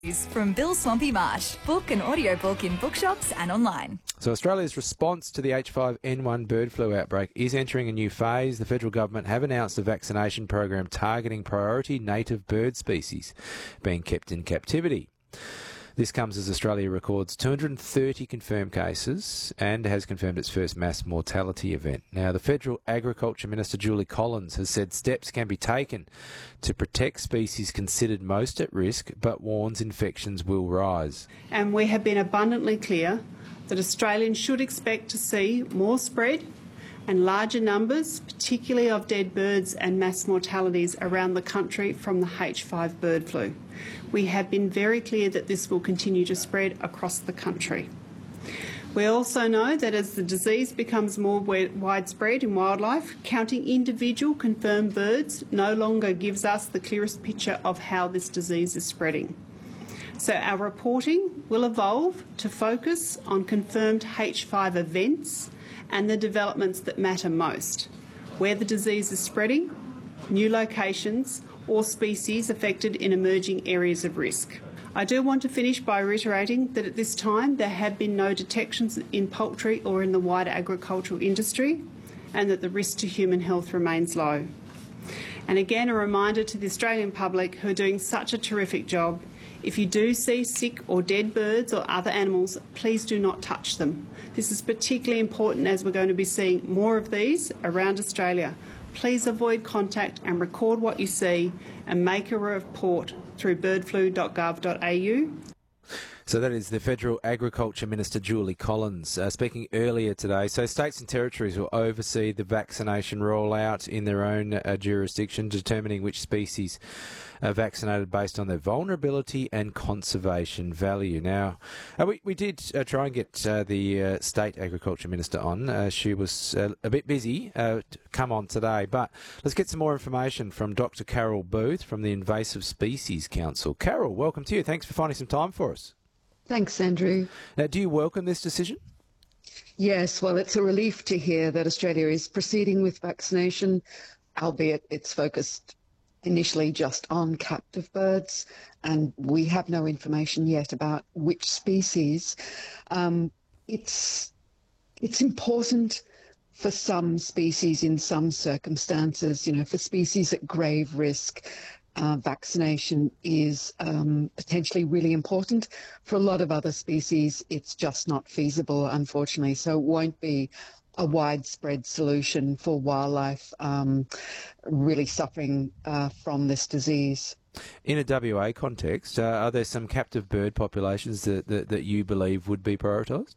From Bill Swampy Marsh. Book an audiobook in bookshops and online. So Australia's response to the H5N1 bird flu outbreak is entering a new phase. The federal government have announced a vaccination program targeting priority native bird species being kept in captivity. This comes as Australia records 230 confirmed cases and has confirmed its first mass mortality event. Now, the Federal Agriculture Minister, Julie Collins, has said steps can be taken to protect species considered most at risk, but warns infections will rise. And we have been abundantly clear that Australians should expect to see more spread and larger numbers, particularly of dead birds and mass mortalities around the country from the H5 bird flu. We have been very clear that this will continue to spread across the country. We also know that as the disease becomes more widespread in wildlife, counting individual confirmed birds no longer gives us the clearest picture of how this disease is spreading. So our reporting will evolve to focus on confirmed H5 events and the developments that matter most, where the disease is spreading, new locations or species affected in emerging areas of risk. I do want to finish by reiterating that at this time there have been no detections in poultry or in the wider agricultural industry, and that the risk to human health remains low. And again, a reminder to the Australian public who are doing such a terrific job: if you do see sick or dead birds or other animals, please do not touch them. This is particularly important as we're going to be seeing more of these around Australia. Please avoid contact and record what you see and make a report through birdflu.gov.au. So that is the Federal Agriculture Minister, Julie Collins, speaking earlier today. So states and territories will oversee the vaccination rollout in their own jurisdiction, determining which species are vaccinated based on their vulnerability and conservation value. Now, we did try and get the State Agriculture Minister on. She was a bit busy to come on today, but let's get some more information from Dr. Carol Booth from the Invasive Species Council. Carol, welcome to you. Thanks for finding some time for us. Thanks, Andrew. Now, do you welcome this decision? Yes, well, it's a relief to hear that Australia is proceeding with vaccination, albeit it's focused initially just on captive birds, and we have no information yet about which species. It's important for some species in some circumstances, for species at grave risk. Vaccination is potentially really important. For a lot of other species, it's just not feasible, unfortunately. So it won't be a widespread solution for wildlife really suffering from this disease. In a WA context, are there some captive bird populations that you believe would be prioritised?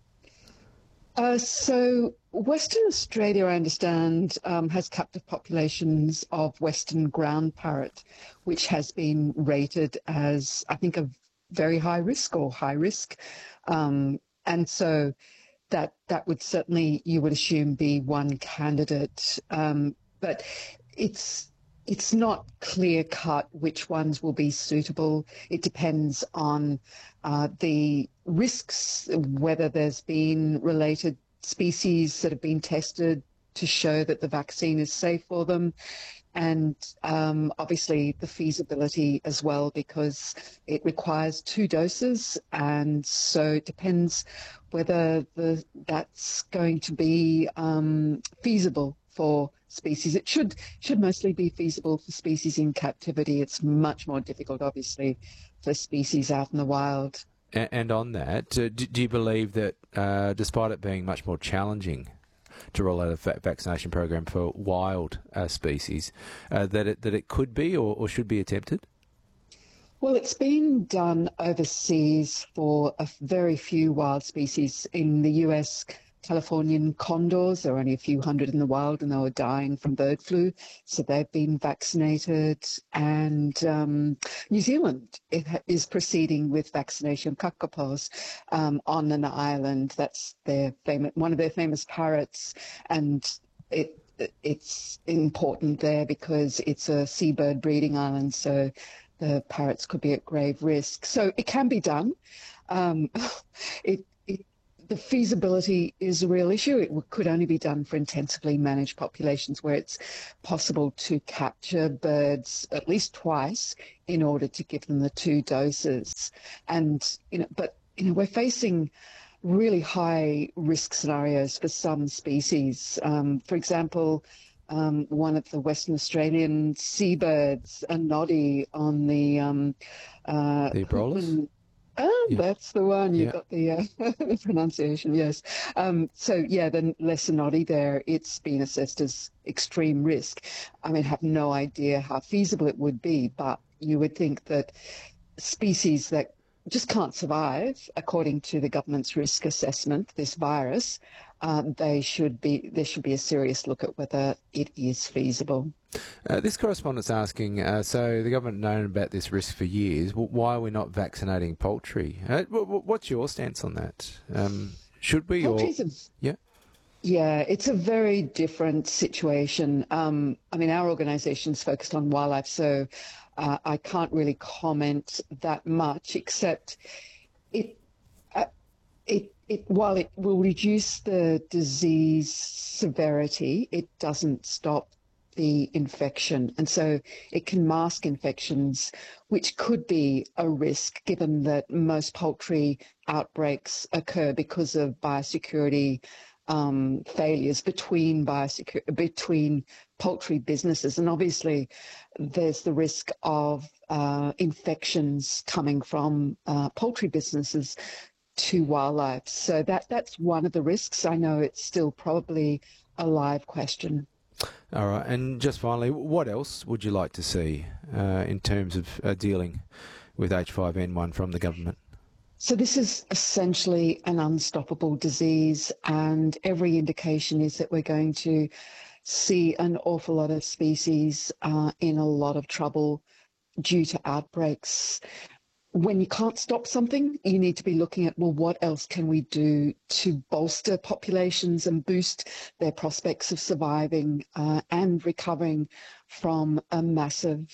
So Western Australia, I understand, has captive populations of Western ground parrot, which has been rated as, I think, a very high risk or high risk. And so that would certainly, you would assume, be one candidate. But it's not clear cut which ones will be suitable. It depends on the risks, whether there's been related species that have been tested to show that the vaccine is safe for them, and obviously the feasibility as well, because it requires 2 doses, and so it depends whether that's going to be feasible for species. It should mostly be feasible for species in captivity. It's much more difficult, obviously, for species out in the wild. And on that, do you believe that despite it being much more challenging to roll out a vaccination program for wild species, that it could be or should be attempted? Well, it's been done overseas for a very few wild species. In the US, Californian condors, there are only a few hundred in the wild and they were dying from bird flu, so they've been vaccinated. And New Zealand is proceeding with vaccination of kakapos on an island. That's one of their famous parrots, and it's important there because it's a seabird breeding island, so the parrots could be at grave risk. So it can be done. the feasibility is a real issue. It could only be done for intensively managed populations where it's possible to capture birds at least twice in order to give them the 2 doses. And, we're facing really high risk scenarios for some species. For example, one of the Western Australian seabirds, a noddy on the Abrolhos? Yeah. That's the one. You got the pronunciation, yes. The lesser noddy there, it's been assessed as extreme risk. I mean, I have no idea how feasible it would be, but you would think that species that just can't survive, according to the government's risk assessment, this virus, there should be a serious look at whether it is feasible. This correspondent's asking, so the government known about this risk for years. Why are we not vaccinating poultry? What's your stance on that? Should we? Yeah, it's a very different situation. Our organisation's focused on wildlife, so I can't really comment that much, except while it will reduce the disease severity, it doesn't stop the infection. And so it can mask infections, which could be a risk given that most poultry outbreaks occur because of biosecurity failures between poultry businesses. And obviously there's the risk of infections coming from poultry businesses to wildlife. So that's one of the risks. I know it's still probably a live question. All right. And just finally, what else would you like to see in terms of dealing with H5N1 from the government? So this is essentially an unstoppable disease, and every indication is that we're going to see an awful lot of species in a lot of trouble due to outbreaks. When you can't stop something, you need to be looking at, well, what else can we do to bolster populations and boost their prospects of surviving and recovering from a massive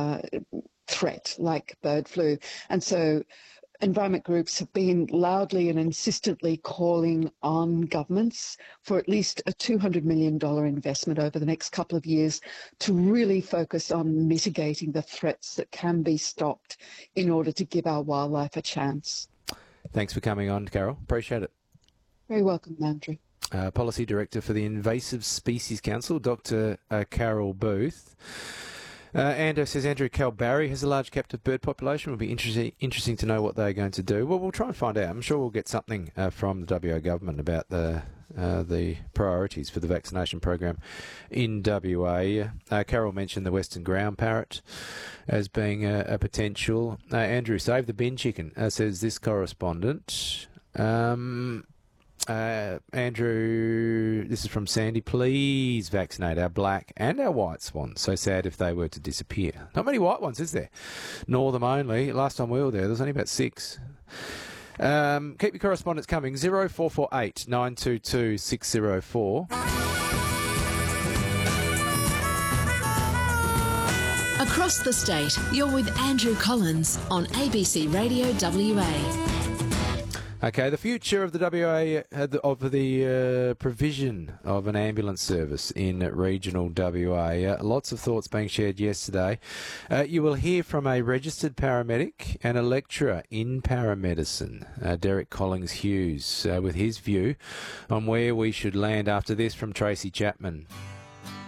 threat like bird flu. And so environment groups have been loudly and insistently calling on governments for at least a $200 million investment over the next couple of years to really focus on mitigating the threats that can be stopped in order to give our wildlife a chance. Thanks for coming on, Carol. Appreciate it. Very welcome, Andrew. Policy Director for the Invasive Species Council, Dr. Carol Booth. Ando says Andrew Calbarry has a large captive bird population. It will be interesting to know what they're going to do. Well, we'll try and find out. I'm sure we'll get something from the WA government about the priorities for the vaccination program in WA. Carol mentioned the Western ground parrot as being a potential. Andrew, save the bin chicken, says this correspondent. Andrew, this is from Sandy. Please vaccinate our black and our white swans. So sad if they were to disappear. Not many white ones, is there? Nor them only. Last time we were there was only about 6. Keep your correspondence coming. 0448 922 604. Across the state, you're with Andrew Collins on ABC Radio WA. Okay, the future of the WA, of the provision of an ambulance service in regional WA. Lots of thoughts being shared yesterday. You will hear from a registered paramedic and a lecturer in paramedicine, Derek Collings-Hughes, with his view on where we should land after this from Tracy Chapman.